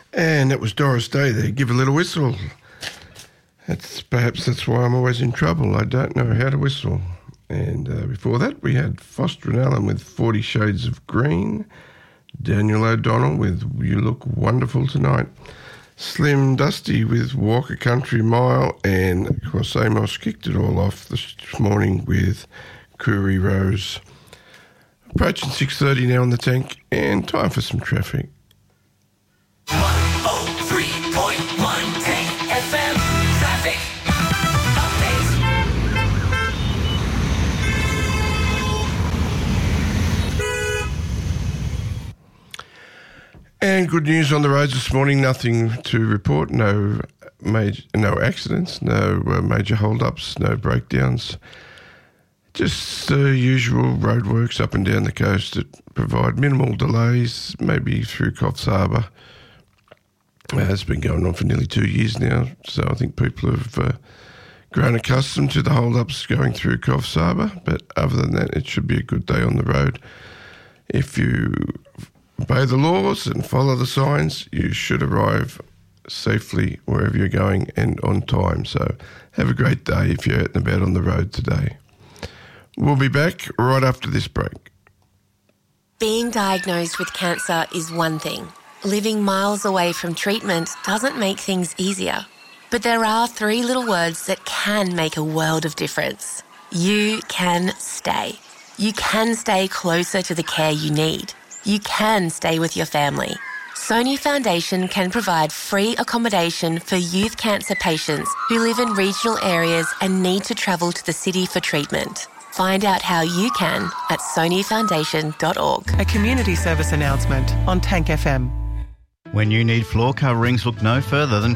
And that was Doris Day there, Give a Little Whistle. Perhaps that's why I'm always in trouble. I don't know how to whistle. And before that, we had Foster and Allen with 40 Shades of Green, Daniel O'Donnell with You Look Wonderful Tonight, Slim Dusty with Walk a Country Mile, and of course Amos kicked it all off this morning with Koori Rose. Approaching 6:30 now on the tank, and time for some traffic. 103.1 Tank FM traffic update. And good news on the roads this morning. Nothing to report. No accidents. No major hold-ups. No breakdowns. Just the usual roadworks up and down the coast that provide minimal delays, maybe through Coffs Harbour. It's been going on for nearly 2 years now, so I think people have grown accustomed to the hold-ups going through Coffs Harbour, but other than that, it should be a good day on the road. If you obey the laws and follow the signs, you should arrive safely wherever you're going and on time. So have a great day if you're out and about on the road today. We'll be back right after this break. Being diagnosed with cancer is one thing. Living miles away from treatment doesn't make things easier. But there are 3 little words that can make a world of difference. You can stay. You can stay closer to the care you need. You can stay with your family. Sony Foundation can provide free accommodation for youth cancer patients who live in regional areas and need to travel to the city for treatment. Find out how you can at sonyfoundation.org. A community service announcement on Tank FM. When you need floor coverings, look no further than